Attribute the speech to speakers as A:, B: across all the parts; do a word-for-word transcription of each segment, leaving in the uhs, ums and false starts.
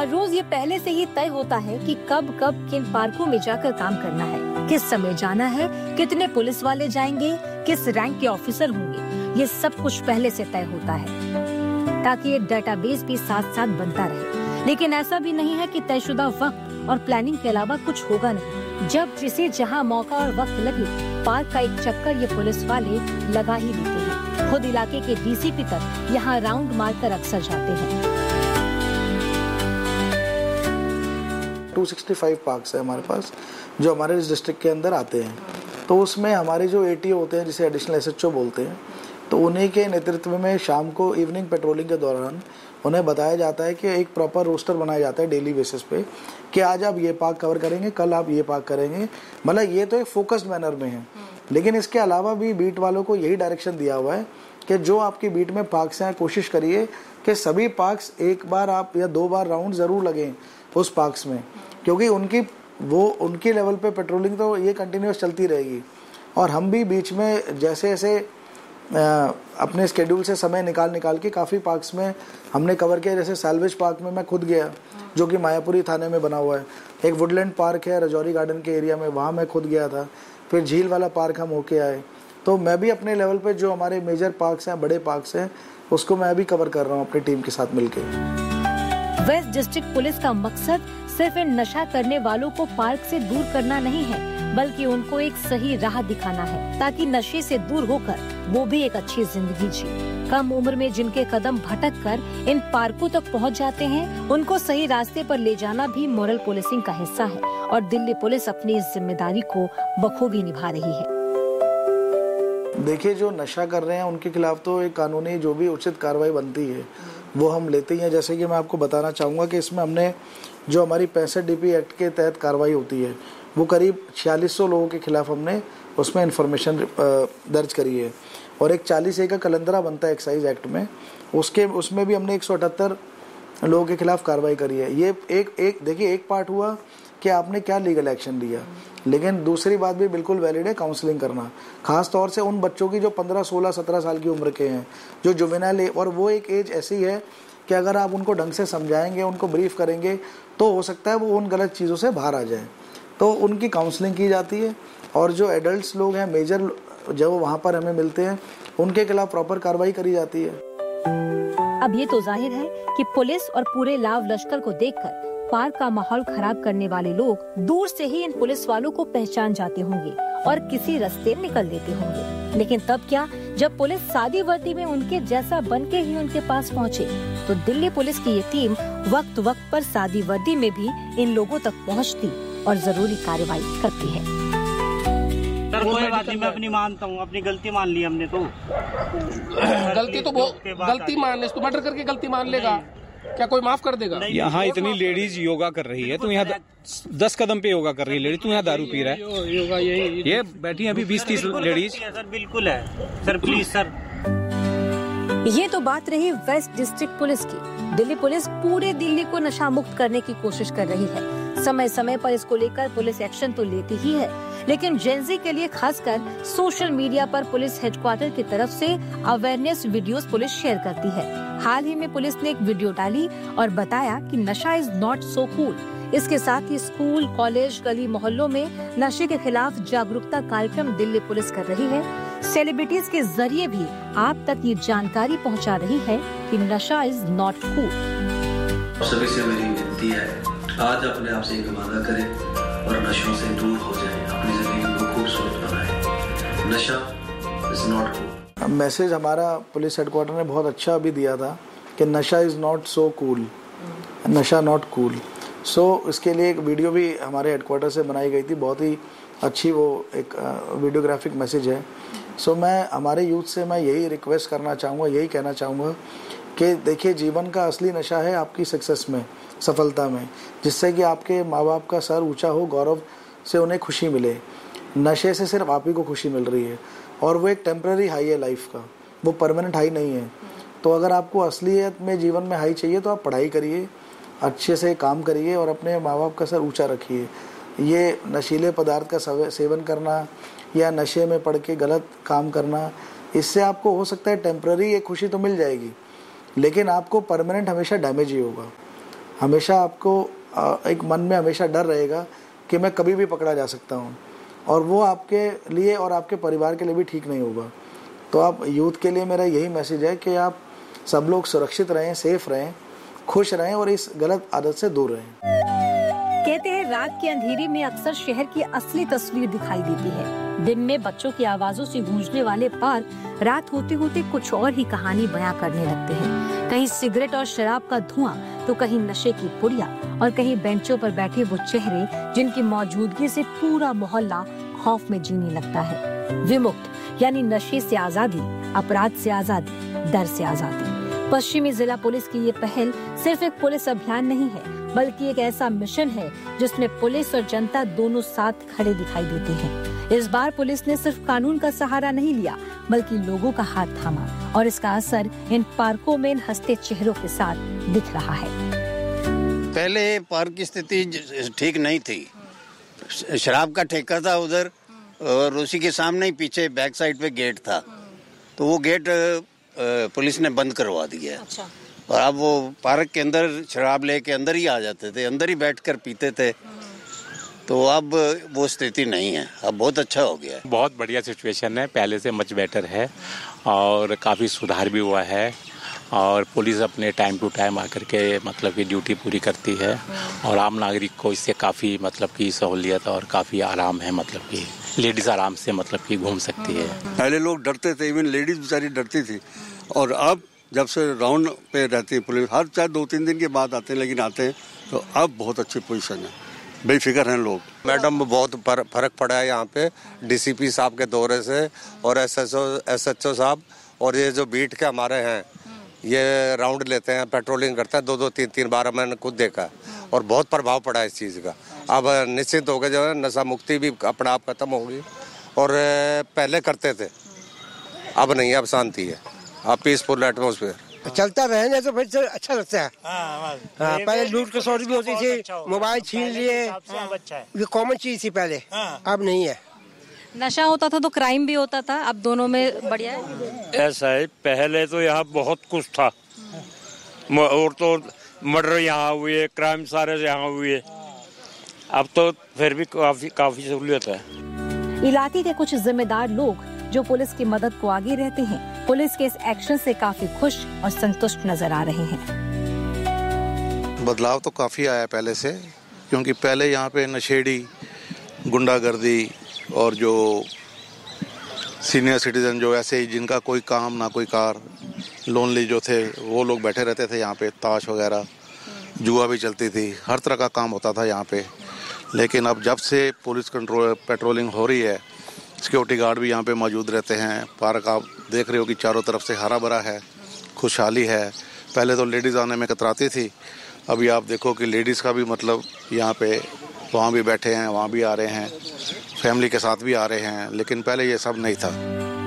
A: हर रोज ये पहले से ही तय होता है कि कब कब किन पार्कों में जाकर काम करना है, किस समय जाना है, कितने पुलिस वाले जाएंगे, किस रैंक के ऑफिसर होंगे। ये सब कुछ पहले से तय होता है ताकि एक डेटाबेस भी साथ साथ बनता रहे। लेकिन ऐसा भी नहीं है कि तयशुदा वक्त और प्लानिंग के अलावा कुछ होगा नहीं। जब जिसे जहां मौका और वक्त लगे, पार्क का एक चक्कर ये पुलिस वाले लगा ही देते हैं। खुद इलाके के डीसीपी तक यहाँ राउंड मारकर अक्सर जाते हैं।
B: दो सौ पैंसठ पार्क्स है हमारे पास जो हमारे इस डिस्ट्रिक्ट के अंदर आते हैं। तो उसमें हमारे जो एटीओ होते हैं, जिसे एडिशनल एसएचओ बोलते हैं, तो उन्हीं के नेतृत्व में शाम को इवनिंग पेट्रोलिंग के दौरान उन्हें बताया जाता है कि एक प्रॉपर रोस्टर बनाया जाता है डेली बेसिस पे कि आज आप ये पार्क कवर करेंगे, कल आप ये पार्क करेंगे। मतलब ये तो एक फोकस्ड मैनर में है, लेकिन इसके अलावा भी बीट वालों को यही डायरेक्शन दिया हुआ है कि जो आपकी बीट में पार्क्स हैं, कोशिश करिए कि सभी पार्क्स एक बार आप या दो बार राउंड जरूर लगें उस पार्क्स में, क्योंकि उनकी वो उनकी लेवल पे पेट्रोलिंग तो ये कंटिन्यूस चलती रहेगी। और हम भी बीच में जैसे जैसे अपने स्केड्यूल से समय निकाल निकाल के काफ़ी पार्क्स में हमने कवर किया। जैसे सैल्वेज पार्क में मैं खुद गया, जो कि मायापुरी थाने में बना हुआ है। एक वुडलैंड पार्क है रजौरी गार्डन के एरिया में, वहाँ मैं खुद गया था। फिर झील वाला पार्क हम होके आए। तो मैं भी अपने लेवल पे जो हमारे मेजर पार्क्स हैं, बड़े पार्क्स हैं, उसको मैं भी कवर कर रहा हूँ अपनी टीम के साथ मिलकर।
A: वेस्ट डिस्ट्रिक्ट पुलिस का मकसद सिर्फ इन नशा करने वालों को पार्क से दूर करना नहीं है, बल्कि उनको एक सही राह दिखाना है ताकि नशे से दूर होकर वो भी एक अच्छी जिंदगी जी। कम उम्र में जिनके कदम भटक कर इन पार्कों तक पहुंच जाते हैं, उनको सही रास्ते पर ले जाना भी मोरल पुलिसिंग का हिस्सा है और दिल्ली पुलिस अपनी इस जिम्मेदारी को बखूबी निभा रही है।
B: देखिए, जो नशा कर रहे हैं उनके खिलाफ तो एक कानूनी जो भी उचित कार्रवाई बनती है वो हम लेते ही हैं। जैसे कि मैं आपको बताना चाहूँगा कि इसमें हमने जो हमारी पैंसठ डीपी एक्ट के तहत कार्रवाई होती है वो करीब छियालीस सौ लोगों के खिलाफ हमने उसमें इंफॉर्मेशन दर्ज करी है। और एक चालीस ए का कलंदरा बनता है एक्साइज एक्ट में, उसके उसमें भी हमने एक सौ अठहत्तर लोगों के खिलाफ कार्रवाई करी है। ये एक एक देखिए, एक पार्ट हुआ कि आपने क्या लीगल एक्शन लिया, लेकिन दूसरी बात भी बिल्कुल वैलिड है, काउंसलिंग करना। खास तौर से उन बच्चों की जो पंद्रह सोलह सत्रह साल की उम्र के हैं, जो जुवेनाइल, और वो एक एज ऐसी है कि अगर आप उनको ढंग से समझाएंगे, उनको ब्रीफ करेंगे, तो हो सकता है वो उन गलत चीज़ों से बाहर आ जाए। तो उनकी काउंसलिंग की जाती है और जो एडल्ट्स लोग हैं, मेजर जब वहाँ पर हमें मिलते हैं, उनके खिलाफ प्रॉपर कार्रवाई करी जाती है।
A: अब ये तो जाहिर है कि पुलिस और पूरे लाव लश्कर को देखकर पार्क का माहौल खराब करने वाले लोग दूर से ही इन पुलिस वालों को पहचान जाते होंगे और किसी रास्ते निकल देते होंगे। लेकिन तब क्या, जब पुलिस सादी वर्दी में उनके जैसा बन के ही उनके पास पहुँचे, तो दिल्ली पुलिस की ये टीम वक्त वक्त पर सादी वर्दी में भी इन लोगों तक पहुँचती और जरूरी कार्रवाई करती है।
C: सर, कोई बात नहीं, मैं अपनी मानता हूँ, अपनी गलती मान ली हमने। तो
D: गलती तो वो गलती मान ले, तो मर्डर करके गलती मान लेगा, क्या कोई माफ कर देगा?
E: यहाँ इतनी लेडीज योगा कर रही है, तो यहाँ दस कदम पे योगा कर रही है लेडीज, तू यहाँ दारू पी रहा है।
D: योगा यही
E: ये बैठी है अभी बीस तीस लेडीज।
C: सर बिल्कुल है सर, प्लीज सर।
A: ये तो बात रही वेस्ट डिस्ट्रिक्ट पुलिस की। दिल्ली पुलिस पूरे दिल्ली को नशा मुक्त करने की कोशिश कर रही है। समय समय पर इसको लेकर पुलिस एक्शन तो लेती ही है, लेकिन जेंजी के लिए खासकर सोशल मीडिया पर पुलिस हेडक्वार्टर की तरफ से अवेयरनेस वीडियोस पुलिस शेयर करती है। हाल ही में पुलिस ने एक वीडियो डाली और बताया कि नशा इज नॉट सो कूल। इसके साथ ही स्कूल, कॉलेज, गली मोहल्लों में नशे के खिलाफ जागरूकता कार्यक्रम दिल्ली पुलिस कर रही है। सेलिब्रिटीज के जरिए भी आप तक ये जानकारी पहुंचा रही है कि नशा इज नॉट कूल।
F: सभी से मेरी विनती है, आज अपने आप से एक वादा करें और नशों से दूर हो जाएं, अपनी जिंदगी को खूबसूरत बनाएं। नशा इज नॉट कूल।
B: मैसेज हमारा पुलिस हेडक्वार्टर ने बहुत अच्छा भी दिया था कि नशा इज नॉट सो कूल, नशा नॉट कूल। सो इसके लिए एक वीडियो भी हमारे हेडक्वार्टर से बनाई गई थी, बहुत ही अच्छी वो एक वीडियोग्राफिक मैसेज है। सो मैं हमारे यूथ से मैं यही रिक्वेस्ट करना चाहूँगा, यही कहना चाहूँगा कि देखिए, जीवन का असली नशा है आपकी सक्सेस में, सफलता में, जिससे कि आपके माँ बाप का सर ऊंचा हो, गौरव से उन्हें खुशी मिले। नशे से सिर्फ आप ही को खुशी मिल रही है और वो एक टेम्पररी हाई है लाइफ का, वो परमानेंट हाई नहीं है। तो अगर आपको असलियत में जीवन में हाई चाहिए तो आप पढ़ाई करिए, अच्छे से काम करिए और अपने माँ बाप का सर ऊँचा रखिए। ये नशीले पदार्थ का सेवन करना या नशे में पड़ के गलत काम करना, इससे आपको हो सकता है टेम्पररी एक खुशी तो मिल जाएगी, लेकिन आपको परमानेंट हमेशा डैमेज ही होगा। हमेशा आपको एक मन में हमेशा डर रहेगा कि मैं कभी भी पकड़ा जा सकता हूँ, और वो आपके लिए और आपके परिवार के लिए भी ठीक नहीं होगा। तो आप यूथ के लिए मेरा यही मैसेज है कि आप सब लोग सुरक्षित रहें, सेफ रहें, खुश रहें और इस गलत आदत से दूर रहें।
A: कहते हैं रात की अंधेरी में अक्सर शहर की असली तस्वीर दिखाई देती है। दिन में बच्चों की आवाजों से गूंजने वाले पार्क रात होते होते कुछ और ही कहानी बयां करने लगते हैं। कहीं सिगरेट और शराब का धुआं, तो कहीं नशे की पुड़िया और कहीं बेंचों पर बैठे वो चेहरे जिनकी मौजूदगी से पूरा मोहल्ला खौफ में जीने लगता है। विमुक्त यानी नशे से आजादी, अपराध से आजादी, डर से आजादी। पश्चिमी जिला पुलिस की ये पहल सिर्फ एक पुलिस अभियान नहीं है, बल्कि एक ऐसा मिशन है जिसमें पुलिस और जनता दोनों साथ खड़े दिखाई देते हैं। इस बार पुलिस ने सिर्फ कानून का सहारा नहीं लिया, बल्कि लोगों का हाथ थामा, और इसका असर इन पार्कों में इन हंसते चेहरों के साथ दिख रहा है।
G: पहले पार्क की स्थिति ठीक नहीं थी। शराब का ठेका था उधर, और उसी के सामने ही पीछे बैक साइड पे गेट था, तो वो गेट पुलिस ने बंद करवा दिया है। अच्छा। और अब वो पार्क के अंदर शराब लेके अंदर ही आ जाते थे, अंदर ही बैठकर पीते थे, तो अब वो स्थिति नहीं है। अब बहुत अच्छा हो गया है।
H: बहुत बढ़िया सिचुएशन है, पहले से मच बेटर है और काफ़ी सुधार भी हुआ है, और पुलिस अपने टाइम टू टाइम आकर के मतलब की ड्यूटी पूरी करती है, और आम नागरिक को इससे काफ़ी मतलब की सहूलियत और काफ़ी आराम है, मतलब कि लेडीज़ आराम से मतलब कि घूम सकती है।
I: पहले लोग डरते थे, इवन लेडीज़ बेचारी डरती थी, और अब जब से राउंड पे रहती है पुलिस, हर चाहे दो तीन दिन के बाद आते हैं, लेकिन आते हैं, तो अब बहुत अच्छी पोजीशन है, बेफिक्र हैं लोग।
J: मैडम बहुत फर्क पड़ा है यहाँ पे डीसीपी साहब के दौरे से, और एसएचओ एसएचओ साहब, और ये जो बीट के हमारे हैं, ये राउंड लेते हैं, पेट्रोलिंग करते हैं, दो दो तीन तीन बार मैंने खुद देखा, और बहुत प्रभाव पड़ा है इस चीज़ का। अब निश्चित हो गया, जो है नशा मुक्ति भी अपने आप खत्म होगी, और पहले करते थे, अब नहीं, अब शांति है, अब पीसफुल एटमोसफेयर।
K: चलता रहने तो फिर अच्छा लगता है। हाँ, पहले लूट खसोट भी होती थी, मोबाइल छीन लिए, ये कॉमन चीज थी पहले, अब नहीं है।
A: नशा होता था तो क्राइम भी होता था, अब दोनों में बढ़िया है।
L: ऐसा है, पहले तो यहाँ बहुत कुछ था, और तो मर्डर यहाँ हुए, क्राइम सारे यहाँ हुए, अब तो फिर भी काफी काफी सहूलियत है।
A: इलाके के कुछ जिम्मेदार लोग जो पुलिस की मदद को आगे रहते हैं, पुलिस के इस एक्शन से काफी खुश और संतुष्ट नजर आ रहे हैं।
M: बदलाव तो काफी आया पहले से, क्योंकि पहले यहाँ पे नशेड़ी, गुंडागर्दी और जो सीनियर सिटीजन जो ऐसे ही जिनका कोई काम ना कोई कार, लोनली जो थे, वो लोग बैठे रहते थे यहाँ पे। ताश वगैरह, जुआ भी चलती थी, हर तरह का काम होता था यहाँ पे। लेकिन अब जब से पुलिस कंट्रोल पेट्रोलिंग हो रही है, सिक्योरिटी गार्ड भी यहाँ पे मौजूद रहते हैं। पार्क आप देख रहे हो कि चारों तरफ से हरा भरा है, खुशहाली है। पहले तो लेडीज़ आने में कतराती थी, अभी आप देखो कि लेडीज़ का भी मतलब यहाँ पे वहाँ भी बैठे हैं, वहाँ भी आ रहे हैं, फैमिली के साथ भी आ रहे हैं, लेकिन पहले ये सब नहीं था।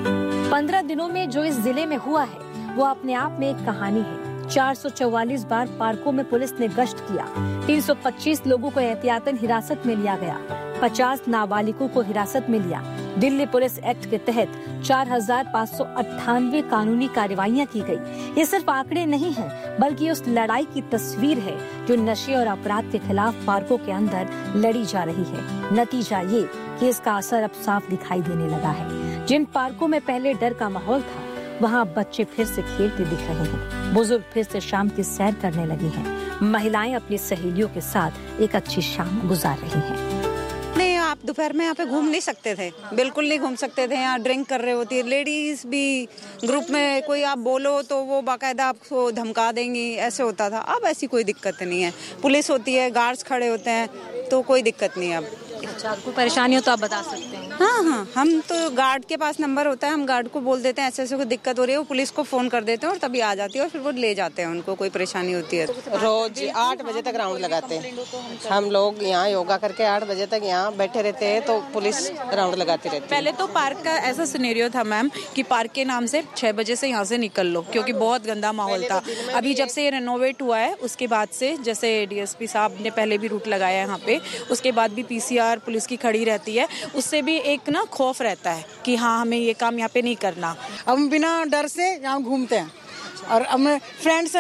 A: पंद्रह दिनों में जो इस जिले में हुआ है वो अपने आप में एक कहानी है। चार सौ चौवालीस बार पार्कों में पुलिस ने गश्त किया, तीन सौ पच्चीस लोगों को एहतियातन हिरासत में लिया गया, पचास नाबालिगों को हिरासत में लिया। दिल्ली पुलिस एक्ट के तहत चार हजार पाँच सौ अट्ठानवे कानूनी कार्रवाइयाँ की गई। ये सिर्फ आंकड़े नहीं हैं, बल्कि उस लड़ाई की तस्वीर है जो नशे और अपराध के खिलाफ पार्कों के अंदर लड़ी जा रही है। नतीजा ये कि इसका असर अब साफ दिखाई देने लगा है। जिन पार्कों में पहले डर का माहौल था, वहाँ बच्चे फिर से खेलते दिख रहे हैं, बुजुर्ग फिर से शाम की सैर करने लगे हैं, महिलाएं अपनी सहेलियों के साथ एक अच्छी शाम गुजार रही हैं।
N: नहीं, आप दोपहर में यहाँ पे घूम नहीं सकते थे, बिल्कुल नहीं घूम सकते थे। यहाँ ड्रिंक कर रहे होती है लेडीज भी, ग्रुप में कोई आप बोलो तो वो बाकायदा आपको धमका देंगी, ऐसे होता था। अब ऐसी कोई दिक्कत नहीं है, पुलिस होती है, गार्ड्स खड़े होते हैं, तो कोई दिक्कत नहीं है अब।
A: अच्छा, आपको परेशानी हो तो आप बता सकते हैं।
N: हाँ हाँ, हम तो गार्ड के पास नंबर होता है, हम गार्ड को बोल देते हैं ऐसे ऐसे कोई दिक्कत हो रही है, वो पुलिस को फोन कर देते हैं और तभी आ जाती है, और फिर वो ले जाते हैं उनको, कोई परेशानी होती है।
O: रोज आठ बजे तक राउंड लगाते हैं हम लोग, यहाँ योगा करके आठ बजे तक यहाँ बैठे रहते हैं, तो पुलिस राउंड लगाती रहती है।
P: पहले तो पार्क का ऐसा सिनेरियो था मैम कि पार्क के नाम से छह बजे से यहाँ से निकल लो, क्योंकि बहुत गंदा माहौल था। अभी जब से ये रेनोवेट हुआ है उसके बाद से, जैसे डीएसपी साहब ने पहले भी रूट लगाया है यहाँ पे, उसके बाद भी पीसीआर पुलिस की खड़ी रहती है, उससे भी एक ना खौफ रहता है कि हाँ हमें ये काम यहाँ पे नहीं करना।
Q: हम बिना डर से यहाँ घूमते हैं, और हमें फ्रेंड्स है ना,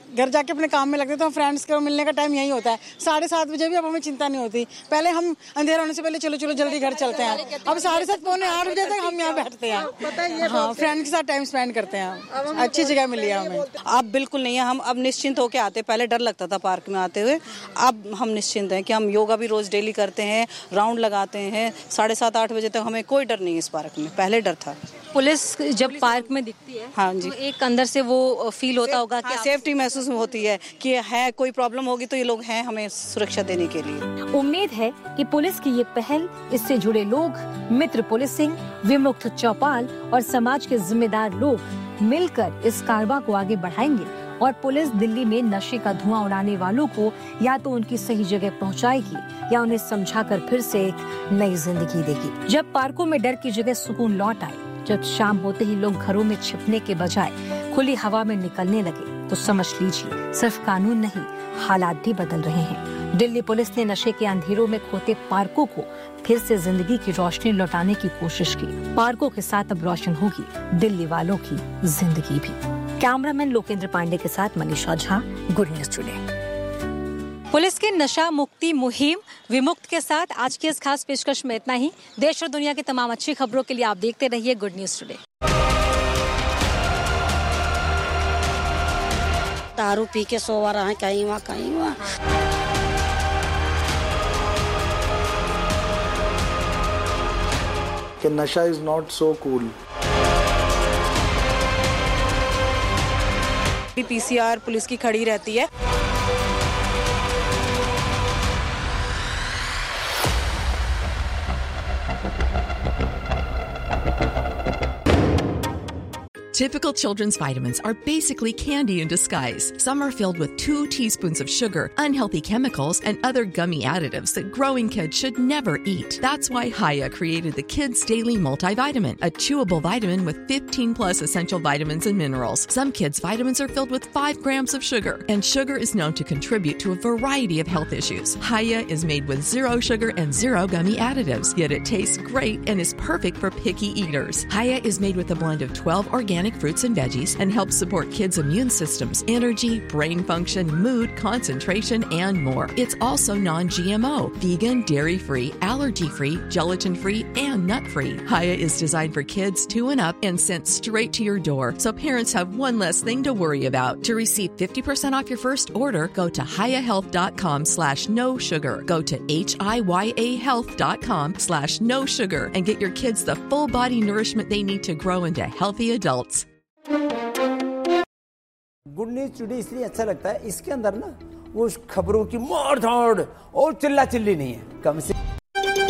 Q: घर जाके अपने काम में लगते तो हम फ्रेंड्स को मिलने का टाइम यही होता है साढ़े सात बजे भी। अब हमें चिंता नहीं होती। पहले हम अंधेरा होने से पहले चलो चलो जल्दी घर चलते हैं। अब साढ़े सात पौने आठ बजे तक हम यहाँ बैठते हैं। हाँ, फ्रेंड के साथ टाइम स्पेंड करते हैं। अच्छी जगह मिली है हमें।
N: अब बिल्कुल नहीं है, हम अब निश्चिंत होकर आते। पहले डर लगता था पार्क में आते हुए, अब हम निश्चिंत हैं कि हम योगा भी रोज डेली करते हैं, राउंड लगाते हैं। साढ़े सात आठ बजे तक हमें कोई डर नहीं है इस पार्क में। पहले डर था।
A: पुलिस जब पार्क में दिखती है,
N: हाँ जी,
A: तो एक अंदर से वो फील होता होगा कि
N: हाँ, सेफ्टी महसूस होती है कि है कोई प्रॉब्लम होगी तो ये लोग हैं हमें सुरक्षा देने के लिए।
A: उम्मीद है कि पुलिस की ये पहल इससे जुड़े लोग, मित्र पुलिसिंग, विमुक्त चौपाल और समाज के जिम्मेदार लोग मिलकर इस कारवां को आगे बढ़ाएंगे और पुलिस दिल्ली में नशे का धुआं उड़ाने वालों को या तो उनकी सही जगह पहुंचाएगी या उन्हें समझाकर फिर से एक नई जिंदगी देगी। जब पार्कों में डर की जगह सुकून लौट आए, जब शाम होते ही लोग घरों में छिपने के बजाय खुली हवा में निकलने लगे, तो समझ लीजिए सिर्फ कानून नहीं, हालात भी बदल रहे हैं। दिल्ली पुलिस ने नशे के अंधेरों में खोते पार्कों को फिर से जिंदगी की रोशनी लौटाने की कोशिश की। पार्कों के साथ अब रोशन होगी दिल्ली वालों की जिंदगी भी। कैमरामैन लोकेंद्र पांडे के साथ Manisha Jha, good news today. Police की नशा मुक्ति मुहिम विमुक्त के साथ आज की इस खास पेशकश में इतना ही। देश और दुनिया की तमाम अच्छी खबरों के लिए आप देखते रहिए गुड न्यूज टुडे।
R: दारू पी के सोवा रहा है कहीं वहाँ कहीं वहाँ।
B: कि नशा is not so cool.
P: PCR police की खड़ी रहती है।
S: Typical children's vitamins are basically candy in disguise. Some are filled with two teaspoons of sugar, unhealthy chemicals, and other gummy additives that growing kids should never eat. That's why Haya created the Kids Daily Multivitamin, a chewable vitamin with fifteen plus essential vitamins and minerals. Some kids' vitamins are filled with five grams of sugar, and sugar is known to contribute to a variety of health issues. Haya is made with zero sugar and zero gummy additives, yet it tastes great and is perfect for picky eaters. Haya is made with a blend of twelve organic fruits and veggies and helps support kids' immune systems, energy, brain function, mood, concentration, and more. It's also non-G M O, vegan, dairy-free, allergy-free, gelatin-free, and nut-free. Haya is designed for kids two and up and sent straight to your door, so parents have one less thing to worry about. To receive fifty percent off your first order, go to hiyahealth.com slash no sugar. Go to H-I-Y-A health.com slash no sugar and get your kids the full body nourishment they need to grow into healthy adults.
T: Good news today इसलिए अच्छा लगता है, इसके अंदर ना वो खबरों की मोड़-धाड़ और चिल्ला चिल्ली नहीं है, कम से